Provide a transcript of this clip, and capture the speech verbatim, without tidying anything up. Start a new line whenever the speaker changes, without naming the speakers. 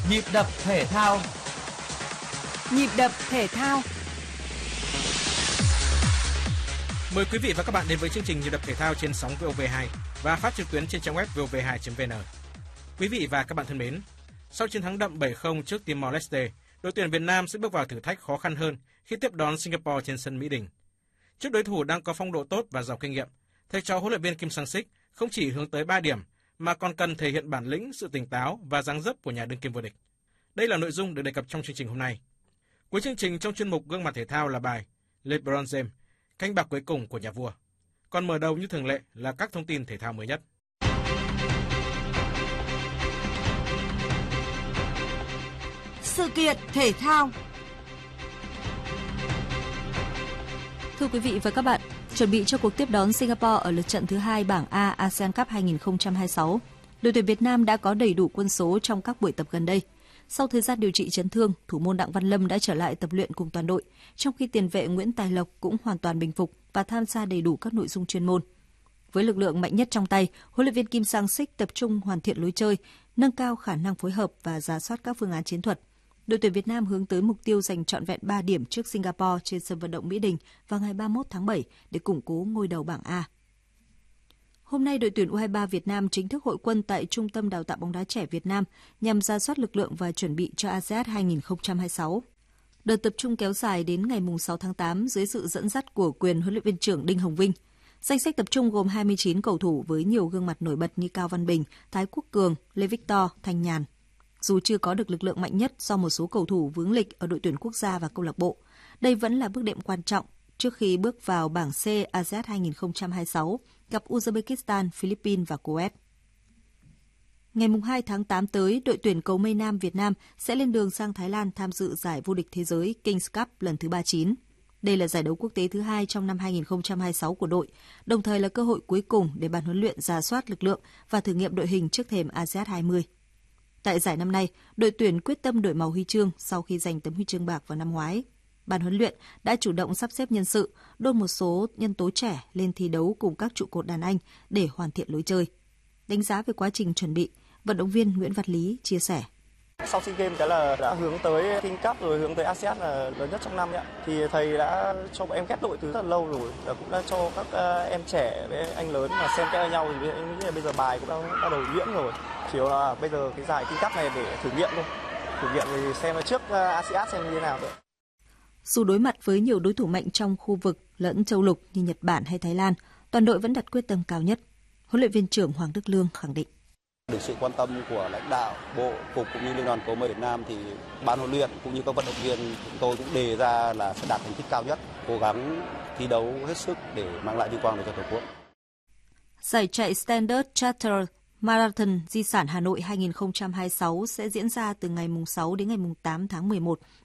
Nhịp đập thể thao.
Nhịp đập thể thao.
Mời quý vị và các bạn đến với chương trình Nhịp đập thể thao trên sóng vê o vê hai và phát trực tuyến trên trang web vê o vê hai chấm vê en. Quý vị và các bạn thân mến, sau chiến thắng đậm bảy không trước Timor-Leste, đội tuyển Việt Nam sẽ bước vào thử thách khó khăn hơn khi tiếp đón Singapore trên sân Mỹ Đình. Trước đối thủ đang có phong độ tốt và giàu kinh nghiệm, thầy trò huấn luyện viên Kim Sang-sik không chỉ hướng tới ba điểm mà còn cần thể hiện bản lĩnh, sự tỉnh táo và dáng dấp của nhà đương kim vô địch. Đây là nội dung được đề cập trong chương trình hôm nay. Cuối chương trình trong chuyên mục Gương mặt thể thao là bài LeBron James, canh bạc cuối cùng của nhà vua. Còn mở đầu như thường lệ là các thông tin thể thao mới nhất.
Sự kiện thể thao.
Thưa quý vị và các bạn, chuẩn bị cho cuộc tiếp đón Singapore ở lượt trận thứ hai bảng A ASEAN Cup hai không hai sáu, đội tuyển Việt Nam đã có đầy đủ quân số trong các buổi tập gần đây. Sau thời gian điều trị chấn thương, thủ môn Đặng Văn Lâm đã trở lại tập luyện cùng toàn đội, trong khi tiền vệ Nguyễn Tài Lộc cũng hoàn toàn bình phục và tham gia đầy đủ các nội dung chuyên môn. Với lực lượng mạnh nhất trong tay, huấn luyện viên Kim Sang-sik tập trung hoàn thiện lối chơi, nâng cao khả năng phối hợp và rà soát các phương án chiến thuật. Đội tuyển Việt Nam hướng tới mục tiêu giành trọn vẹn ba điểm trước Singapore trên sân vận động Mỹ Đình vào ngày ba mươi mốt tháng bảy để củng cố ngôi đầu bảng A. Hôm nay, đội tuyển u hai ba Việt Nam chính thức hội quân tại Trung tâm Đào tạo bóng đá trẻ Việt Nam nhằm rà soát lực lượng và chuẩn bị cho a sê an hai không hai sáu. Đợt tập trung kéo dài đến ngày sáu tháng tám dưới sự dẫn dắt của quyền huấn luyện viên trưởng Đinh Hồng Vinh. Danh sách tập trung gồm hai mươi chín cầu thủ với nhiều gương mặt nổi bật như Cao Văn Bình, Thái Quốc Cường, Lê Victor, Thanh Nhàn. Dù chưa có được lực lượng mạnh nhất do một số cầu thủ vướng lịch ở đội tuyển quốc gia và câu lạc bộ, đây vẫn là bước đệm quan trọng trước khi bước vào bảng C a sê an hai không hai sáu gặp Uzbekistan, Philippines và Kuwait. Ngày hai tháng tám tới, đội tuyển cầu mây nam Việt Nam sẽ lên đường sang Thái Lan tham dự giải vô địch thế giới Kings Cup lần thứ ba mươi chín. Đây là giải đấu quốc tế thứ hai trong năm hai không hai sáu của đội, đồng thời là cơ hội cuối cùng để ban huấn luyện rà soát lực lượng và thử nghiệm đội hình trước thềm a sê an hai mươi. Tại giải năm nay, đội tuyển quyết tâm đổi màu huy chương sau khi giành tấm huy chương bạc vào năm ngoái. Ban huấn luyện đã chủ động sắp xếp nhân sự, đôn một số nhân tố trẻ lên thi đấu cùng các trụ cột đàn anh để hoàn thiện lối chơi. Đánh giá về quá trình chuẩn bị, vận động viên Nguyễn Văn Lý chia sẻ.
Sau SEA Games cái là đã hướng tới King Cup rồi hướng tới a sê an là lớn nhất trong năm ấy. Thì thầy đã cho bọn em ghép đội từ rất là lâu rồi, và cũng đã cho các em trẻ với anh lớn mà xem kẽ nhau, thì em nghĩ là bây giờ bài cũng đã bắt đầu nhuyễn rồi. Chỉ là bây giờ cái giải King Cup này để thử nghiệm thôi, thử nghiệm thì xem trước a sê an xem như thế nào thôi.
Dù đối mặt với nhiều đối thủ mạnh trong khu vực lẫn châu lục như Nhật Bản hay Thái Lan, toàn đội vẫn đặt quyết tâm cao nhất. Huấn luyện viên trưởng Hoàng Đức Lương khẳng định.
Được sự quan tâm của lãnh đạo, bộ, cục cũng như Liên đoàn cầu mây Việt Nam thì ban huấn luyện cũng như các vận động viên chúng tôi cũng đề ra là sẽ đạt thành tích cao nhất, cố gắng thi đấu hết sức để mang lại vinh quang cho Tổ quốc.
Giải chạy Standard Chartered Marathon Di sản Hà Nội hai không hai sáu sẽ diễn ra từ ngày sáu đến ngày tám tháng mười một